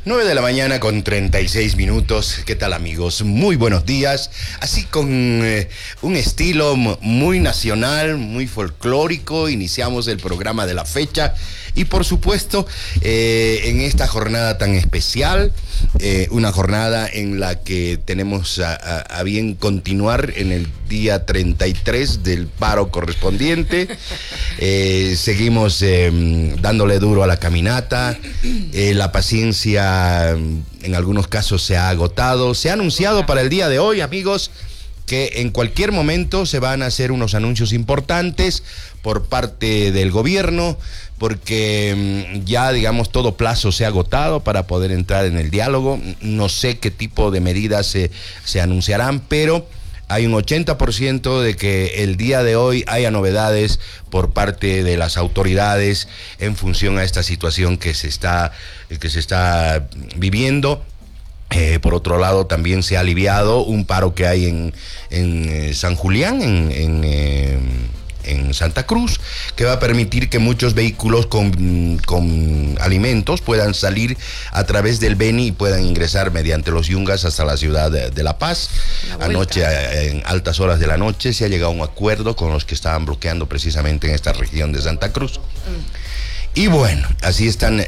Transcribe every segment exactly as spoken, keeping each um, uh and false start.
nueve de la mañana con treinta y seis minutos. ¿Qué tal, amigos? Muy buenos días. Así con eh, un estilo muy nacional, muy folclórico, iniciamos el programa de la fecha. Y por supuesto, eh, en esta jornada tan especial, eh, una jornada en la que tenemos a, a, a bien continuar en el día treinta y tres del paro correspondiente. Eh, seguimos eh, dándole duro a la caminata. Eh, la paciencia en algunos casos se ha agotado. Se ha anunciado para el día de hoy, amigos, que en cualquier momento se van a hacer unos anuncios importantes por parte del gobierno, porque ya, digamos, todo plazo se ha agotado para poder entrar en el diálogo. No sé qué tipo de medidas se, se anunciarán, pero hay un ochenta por ciento de que el día de hoy haya novedades por parte de las autoridades en función a esta situación que se está, que se está viviendo. Eh, por otro lado, también se ha aliviado un paro que hay en, en eh, San Julián, en, en, eh, en Santa Cruz, que va a permitir que muchos vehículos con, con alimentos puedan salir a través del Beni y puedan ingresar mediante los Yungas hasta la ciudad de, de La Paz. Anoche, en altas horas de la noche, se ha llegado a un acuerdo con los que estaban bloqueando precisamente en esta región de Santa Cruz. Mm. Y bueno, así están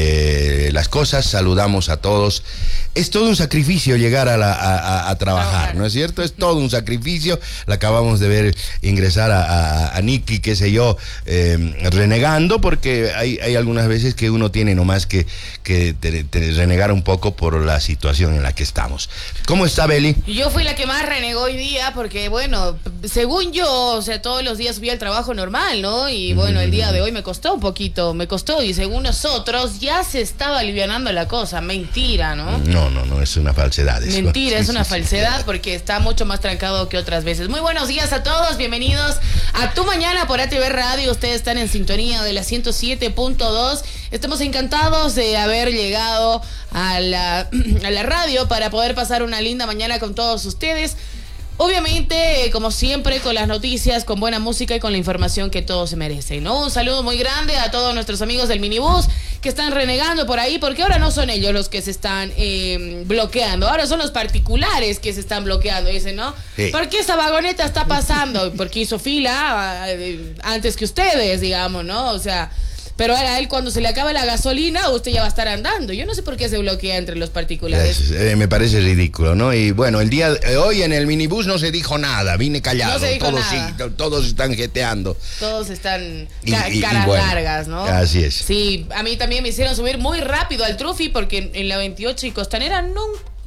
eh, las cosas. Saludamos a todos. Es todo un sacrificio llegar a, la, a, a, a trabajar, ¿no es cierto? Es todo un sacrificio. La acabamos de ver ingresar a, a, a Nikki, qué sé yo, eh, renegando, porque hay, hay algunas veces que uno tiene nomás que, que te, te renegar un poco por la situación en la que estamos. ¿Cómo está, Beli? Yo fui la que más renegó hoy día porque, bueno, según yo, o sea, todos los días subía al trabajo normal, ¿no? Y bueno, el día de hoy me costó un poquito, me costó, y según nosotros ya se estaba alivianando la cosa. Mentira, ¿no? No. No, no, no, es una falsedad eso. Mentira, es una falsedad porque está mucho más trancado que otras veces. Muy buenos días a todos, bienvenidos a Tu Mañana por A T V Radio. Ustedes están en sintonía de la ciento siete punto dos. Estamos encantados de haber llegado a la, a la radio para poder pasar una linda mañana con todos ustedes. Obviamente, como siempre, con las noticias, con buena música y con la información que todos se merecen, ¿no? Un saludo muy grande a todos nuestros amigos del minibús que están renegando por ahí, porque ahora no son ellos los que se están eh, bloqueando, ahora son los particulares que se están bloqueando, dicen, ¿no? Sí. ¿Por qué esa vagoneta está pasando? Porque hizo fila eh, antes que ustedes, digamos, ¿no? O sea, pero a él cuando se le acaba la gasolina, usted ya va a estar andando. Yo no sé por qué se bloquea entre los particulares. Es, eh, me parece ridículo, ¿no? Y bueno, el día de hoy en el minibús no se dijo nada, vine callado. No se dijo todos, nada. Sí, todos están jeteando. Todos están y, ca y, caras y bueno, largas, ¿no? Así es. Sí, a mí también me hicieron subir muy rápido al Trufi porque en la veintiocho y Costanera no...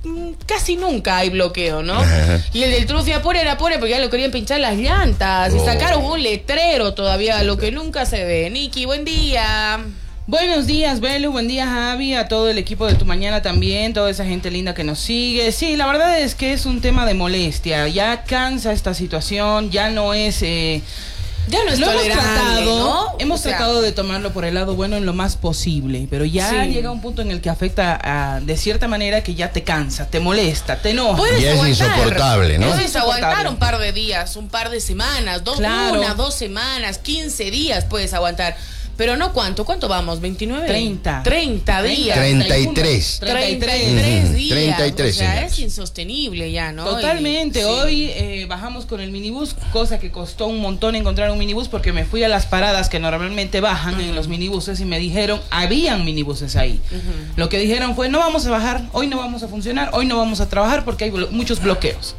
casi nunca hay bloqueo, ¿no? Ajá. Y el del Trufi apure era apure porque ya lo querían pinchar las llantas. Oh. Y sacaron un letrero todavía, lo que nunca se ve. Nikki, buen día. Buenos días, Belu, buen día, Javi, a todo el equipo de Tu Mañana también, toda esa gente linda que nos sigue. Sí, la verdad es que es un tema de molestia, ya cansa esta situación, ya no es... Eh, Ya no es lo hemos tolerable, tratado, ¿no? hemos o sea, tratado de tomarlo por el lado bueno en lo más posible, pero ya sí. llega un punto en el que afecta a, de cierta manera que ya te cansa, te molesta, te enoja. Y es aguantar, insoportable, ¿no? Puedes aguantar un par de días, un par de semanas, dos, claro. una, dos semanas, quince días puedes aguantar. Pero no cuánto, ¿cuánto vamos? ¿veintinueve? treinta. treinta días. treinta y tres. treinta y tres días. treinta y tres, o sea, señores. es insostenible ya, ¿no? Totalmente. Y, hoy sí. eh, bajamos con el minibús, cosa que costó un montón encontrar un minibús porque me fui a las paradas que normalmente bajan uh-huh. en los minibuses y me dijeron, habían minibuses ahí. Uh-huh. Lo que dijeron fue, no vamos a bajar, hoy no vamos a funcionar, hoy no vamos a trabajar porque hay blo- muchos bloqueos.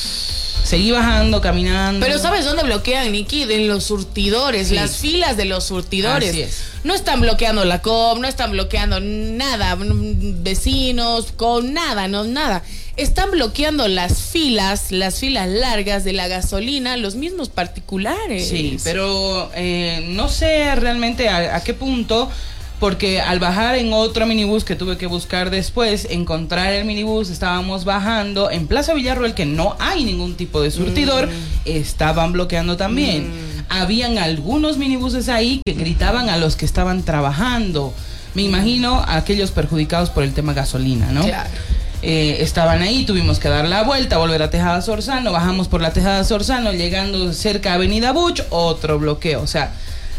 Seguí bajando, caminando. Pero ¿sabes dónde bloquean, Nikki? En los surtidores, sí. las filas de los surtidores. Así es. No están bloqueando la C O M, no están bloqueando nada, vecinos, con nada, no nada. Están bloqueando las filas, las filas largas de la gasolina, los mismos particulares. Sí, pero eh, no sé realmente a, a qué punto... Porque al bajar en otro minibús que tuve que buscar después, encontrar el minibús, estábamos bajando en Plaza Villarroel, que no hay ningún tipo de surtidor, mm. estaban bloqueando también. Mm. Habían algunos minibuses ahí que gritaban a los que estaban trabajando. Me imagino a aquellos perjudicados por el tema gasolina, ¿no? Claro. Eh, estaban ahí, tuvimos que dar la vuelta, volver a Tejada Sorzano, bajamos por la Tejada Sorzano, llegando cerca a Avenida Buch, otro bloqueo, o sea...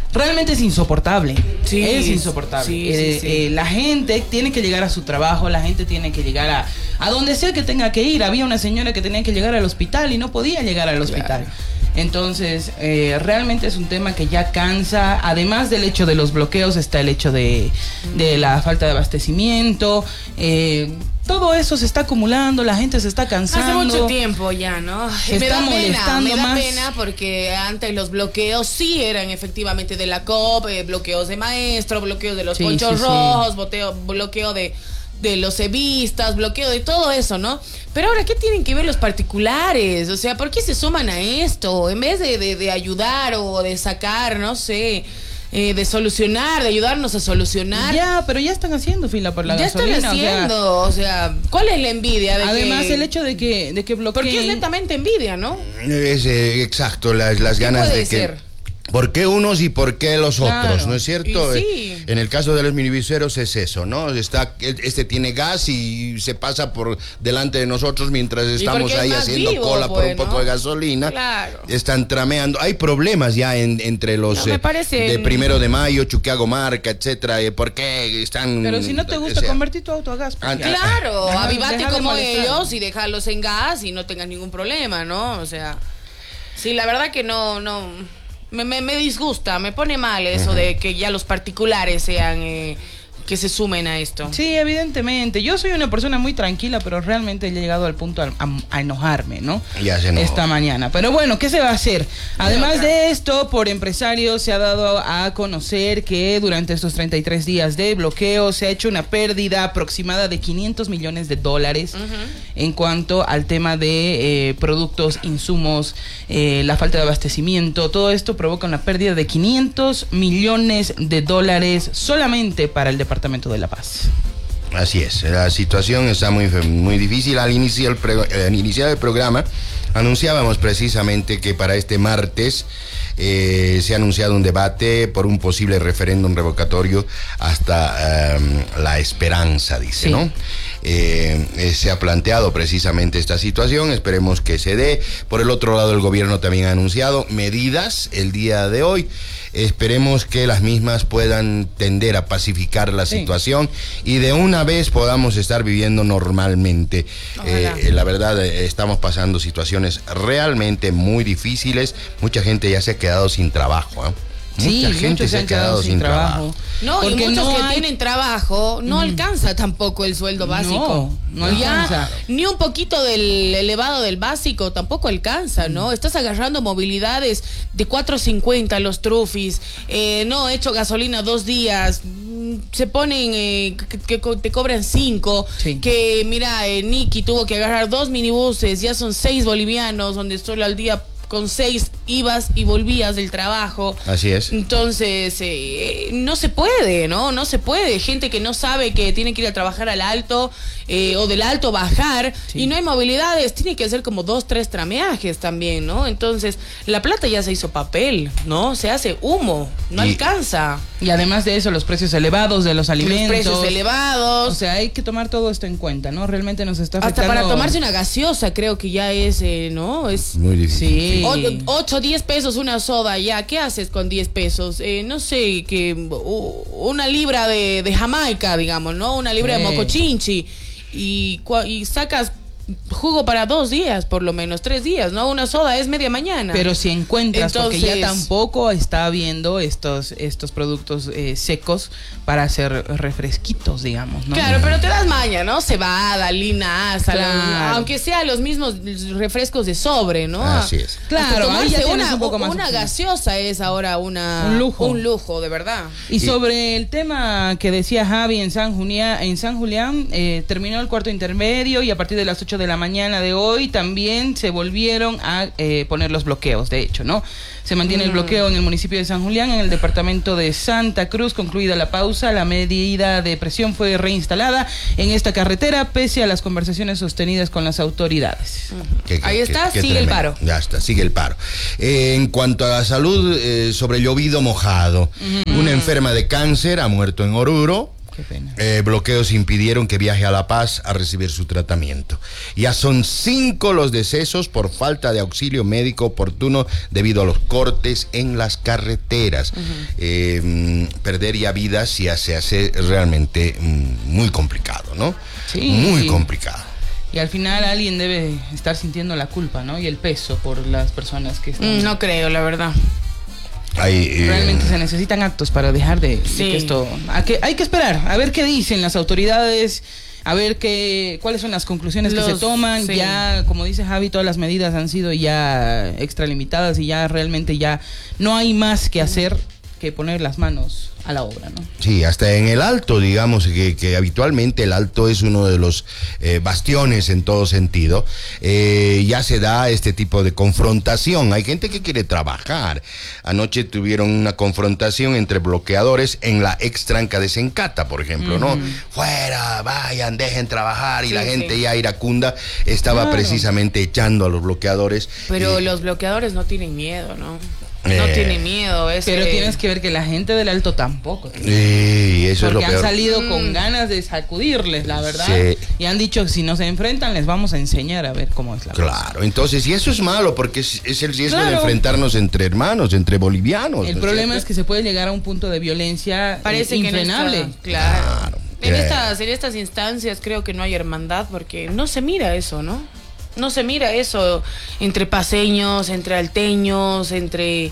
realmente es insoportable. Sí, es insoportable. sí, eh, sí, sí. Eh, la gente tiene que llegar a su trabajo, la gente tiene que llegar a, a donde sea que tenga que ir. Había una señora que tenía que llegar al hospital y no podía llegar al hospital. Claro. Entonces, eh, realmente es un tema que ya cansa. Además del hecho de los bloqueos, está el hecho de, de la falta de abastecimiento. Eh, todo eso se está acumulando, la gente se está cansando. Hace mucho tiempo ya, ¿no? Se me está da pena, molestando me da más. pena porque antes los bloqueos sí eran efectivamente de la C O P, eh, bloqueos de maestros, bloqueos de los sí, ponchos sí, rojos, sí. Boteo, bloqueo de... de los cevistas, bloqueo de todo eso, ¿no? Pero ahora, ¿qué tienen que ver los particulares? O sea, ¿por qué se suman a esto? En vez de, de, de ayudar o de sacar, no sé, eh, de solucionar, de ayudarnos a solucionar. Ya, pero ya están haciendo fila por la ya gasolina. están haciendo, o sea, o sea, ¿cuál es la envidia? De además, que... el hecho de que, de que bloqueen... Porque es netamente envidia, ¿no? Es eh, exacto, las, las ganas puede de que... ser? ¿Por qué unos y por qué los Claro. otros? ¿No es cierto? Y sí. En el caso de los minibuseros es eso, ¿no? Está, este tiene gas y se pasa por delante de nosotros mientras estamos porque es ahí más haciendo vivo, cola por pues, un poco ¿no? de gasolina. Claro. Están trameando. Hay problemas ya en, entre los No, me eh, parece- de primero de mayo, Chuquiago Marca, etcétera. eh, ¿Por qué están? Pero si no te gusta o sea, convertir tu auto a gas, pues Ah, ya. Claro, Ajá, avivate deja de como molestar. ellos y dejarlos en gas y no tengas ningún problema, ¿no? O sea, sí, la verdad que no, no, me, me, me disgusta, me pone mal eso de que ya los particulares sean, eh, que se sumen a esto. Sí, evidentemente. Yo soy una persona muy tranquila, pero realmente he llegado al punto a, a- a enojarme, ¿no? Ya se enojó. Esta mañana. Pero bueno, ¿qué se va a hacer? Además de esto, por empresarios se ha dado a conocer que durante estos treinta y tres días de bloqueo se ha hecho una pérdida aproximada de quinientos millones de dólares Ujú. en cuanto al tema de eh, productos, insumos, eh, la falta de abastecimiento. Todo esto provoca una pérdida de quinientos millones de dólares solamente para el Departamento de La Paz. Así es, la situación está muy, muy difícil. Al inicio del pre- al iniciar el programa anunciábamos precisamente que para este martes eh, se ha anunciado un debate por un posible referéndum revocatorio hasta eh, la esperanza, dice, Sí. ¿no? Eh, eh, se ha planteado precisamente esta situación, esperemos que se dé. Por el otro lado, el gobierno también ha anunciado medidas el día de hoy. Esperemos que las mismas puedan tender a pacificar la Sí. situación y de una vez podamos estar viviendo normalmente. Ojalá. Eh, la verdad, eh, estamos pasando situaciones realmente muy difíciles. Mucha gente ya se ha quedado sin trabajo, ¿eh? Sí, Mucha gente muchos se ha quedado sin trabajo. No, y Porque muchos no que hay- tienen trabajo no alcanza tampoco el sueldo básico. No, no Ya, alcanza. ni un poquito del elevado del básico tampoco alcanza, ¿no? Estás agarrando movilidades de cuatro cincuenta los trufis, eh, no he hecho gasolina dos días, mm, se ponen eh, que, que co- te cobran cinco, Sí. que mira, eh, Nicky tuvo que agarrar dos minibuses, ya son seis bolivianos, donde solo al día con seis ibas y volvías del trabajo. Así es. Entonces, eh, no se puede, ¿no? No se puede. Gente que no sabe que tiene que ir a trabajar al alto eh, o del alto bajar Sí. y no hay movilidades. Tiene que hacer como dos, tres trameajes también, ¿no? Entonces, la plata ya se hizo papel, ¿no? Se hace humo, no Y- alcanza. Y además de eso, los precios elevados de los alimentos. Los precios elevados. O sea, hay que tomar todo esto en cuenta, ¿no? Realmente nos está Hasta afectando. para tomarse una gaseosa creo que ya es, eh, ¿no? Es... Muy difícil. Sí. ocho, diez pesos una soda, ya, ¿qué haces con diez pesos? Eh, no sé, que uh, una libra de, de Jamaica, digamos, ¿no? Una libra de Sí. mocochinchi y, cua- y sacas jugo para dos días, por lo menos, tres días, ¿no? Una soda es media mañana. Pero si encuentras, porque ya Entonces- tampoco está habiendo estos, estos productos eh, secos para hacer refresquitos, digamos, ¿no? Claro, pero te das maña, ¿no? Cebada, linaza, Claro. aunque sea los mismos refrescos de sobre, ¿no? Así es. Claro, Hasta ahí ya tomarse tienes una, un poco más una opción. gaseosa es ahora una Un lujo. un lujo, de verdad. Y sobre el tema que decía Javi en San Julián, en San Julián eh, terminó el cuarto intermedio y a partir de las ocho de la mañana de hoy también se volvieron a eh, poner los bloqueos, de hecho, ¿no? Se mantiene el bloqueo en el municipio de San Julián, en el departamento de Santa Cruz. Concluida la pausa, la medida de presión fue reinstalada en esta carretera pese a las conversaciones sostenidas con las autoridades. Qué- Ahí qué- está, qué sigue el tremendo. paro. Ya está, sigue el paro. Eh, en cuanto a la salud, eh, sobre llovido mojado, una enferma de cáncer ha muerto en Oruro. Qué pena. Eh, bloqueos impidieron que viaje a La Paz a recibir su tratamiento. Ya son cinco los decesos por falta de auxilio médico oportuno debido a los cortes en las carreteras. Uh-huh. eh, perder ya vidas ya se hace realmente mm, muy complicado, ¿no? Sí. Muy complicado. Y al final alguien debe estar sintiendo la culpa, ¿no? Y el peso por las personas que están... Mm, no creo, la verdad. Hay, eh... Realmente se necesitan actos para dejar de, sí. de que esto... A que, hay que esperar, a ver qué dicen las autoridades, a ver qué, cuáles son las conclusiones los, que se toman. Sí. Ya, como dice Javi, todas las medidas han sido ya extralimitadas y ya realmente ya no hay más que hacer que poner las manos a la obra, ¿no? Sí, hasta en el Alto, digamos, que, que habitualmente el Alto es uno de los eh, bastiones en todo sentido, eh, ya se da este tipo de confrontación. Hay gente que quiere trabajar. Anoche tuvieron una confrontación entre bloqueadores en la ex tranca de Sencata, por ejemplo, uh-huh. ¿no? Fuera, vayan, dejen trabajar, y sí, la gente sí. ya iracunda estaba claro. precisamente echando a los bloqueadores. Pero y... los bloqueadores no tienen miedo, ¿no? No eh, tiene miedo. Ese... Pero tienes que ver que la gente del Alto tampoco. Sí, eso es lo peor. Porque han salido mm. con ganas de sacudirles, la verdad. Sí. Y han dicho que si nos enfrentan les vamos a enseñar a ver cómo es la Claro, cosa. Entonces, y eso es malo porque es, es el riesgo claro. de enfrentarnos entre hermanos, entre bolivianos. El ¿no problema es es que se puede llegar a un punto de violencia Parece eh, infrenable. Que no está, claro. claro. En, estas, en estas instancias creo que no hay hermandad porque no se mira eso, ¿no? No se mira eso entre paseños, entre alteños, entre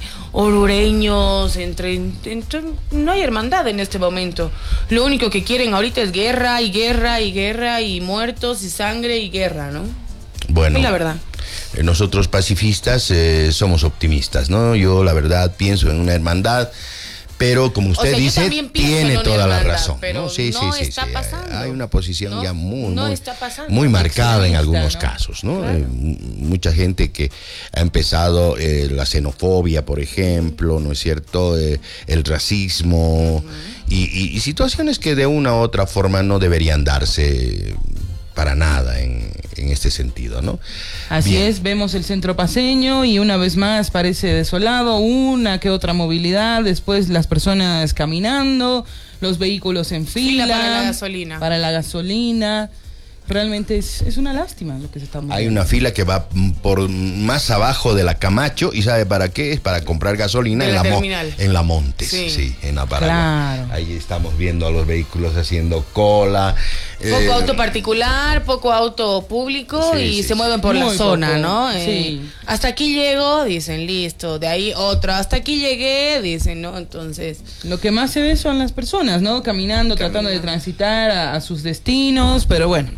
orureños, entre, entre... No hay hermandad en este momento. Lo único que quieren ahorita es guerra y guerra y guerra y muertos y sangre y guerra, ¿no? Bueno. Es la verdad. Nosotros pacifistas eh, somos optimistas, ¿no? Yo la verdad pienso en una hermandad. Pero como usted o sea, dice, tiene toda hermandad, la razón. Pero no, sí, no sí, sí, está sí. pasando. Hay una posición no, ya muy, no muy, está pasando. muy marcada en algunos ¿no? casos, ¿no? Claro. Eh, mucha gente que ha empezado eh, la xenofobia, por ejemplo, ¿no es cierto? Eh, el racismo uh-huh. y, y, y situaciones que de una u otra forma no deberían darse para nada en, en este sentido, ¿no? Así Bien. es, vemos el centro paceño y una vez más parece desolado, una que otra movilidad, después las personas caminando, los vehículos en fila, fila para la gasolina. Para la gasolina. Realmente es, es una lástima lo que se está moviendo. Hay una fila que va por más abajo de la Camacho y ¿sabe para qué? Es para comprar gasolina en la, mo- en la Montes, sí, sí en la Paraguay. Claro. Ahí estamos viendo a los vehículos haciendo cola. Poco eh, auto particular, poco auto público sí, y sí, se sí. mueven por Muy la zona, poco. ¿no? Eh, sí. Hasta aquí llego, dicen, listo. De ahí otro, hasta aquí llegué, dicen, ¿no? Entonces... Lo que más se ve son las personas, ¿no? Caminando, Caminando. tratando de transitar a, a sus destinos, pero bueno.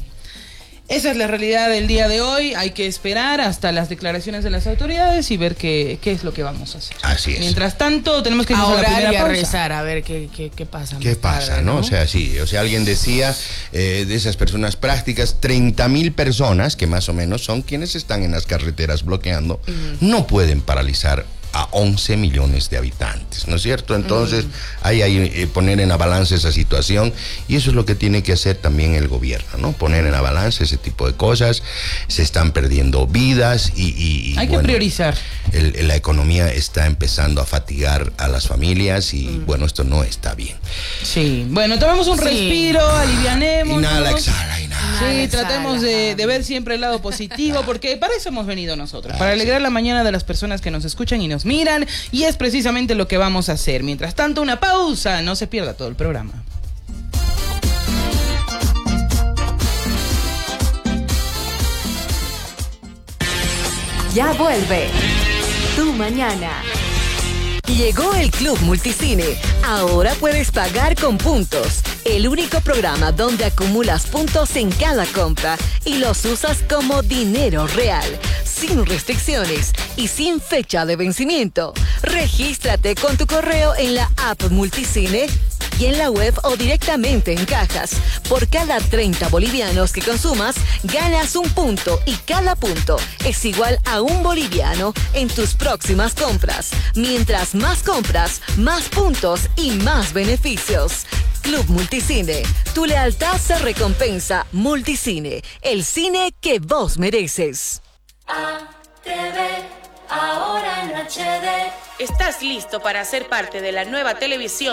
Esa es la realidad del día de hoy. Hay que esperar hasta las declaraciones de las autoridades y ver qué, qué es lo que vamos a hacer. Así es. Mientras tanto, tenemos que irnos a la primera y a pausa. rezar a ver qué, qué, qué pasa. ¿Qué pasa, tarde, no? ¿no? O sea, sí. O sea, alguien decía eh, de esas personas prácticas, treinta mil personas, que más o menos son quienes están en las carreteras bloqueando, uh-huh. no pueden paralizar a once millones de habitantes, ¿no es cierto? Entonces uh-huh. hay que eh, poner en la balanza esa situación y eso es lo que tiene que hacer también el gobierno, ¿no? Poner en la balanza ese tipo de cosas. Se están perdiendo vidas y... y, y hay bueno, que priorizar. El, el, la economía está empezando a fatigar a las familias y uh-huh. bueno, esto no está bien. Sí, bueno, tomemos un sí. respiro, alivianemos. Inhala, exhala, inhala. Sí, exhala, tratemos de, de ver siempre el lado positivo porque para eso hemos venido nosotros, ah, para alegrar sí. la mañana de las personas que nos escuchan y nos miran y es precisamente lo que vamos a hacer. Mientras tanto, una pausa, no se pierda todo el programa. Ya vuelve Tu Mañana. Llegó el Club Multicine. Ahora puedes pagar con puntos. El único programa donde acumulas puntos en cada compra y los usas como dinero real, sin restricciones y sin fecha de vencimiento. Regístrate con tu correo en la app Multicine y en la web o directamente en cajas. Por cada treinta bolivianos que consumas, ganas un punto y cada punto es igual a un boliviano en tus próximas compras. Mientras más compras, más puntos y más beneficios. Club Multicine. Tu lealtad se recompensa. Multicine, el cine que vos mereces. A T V, ahora en H D. ¿Estás listo para ser parte de la nueva televisión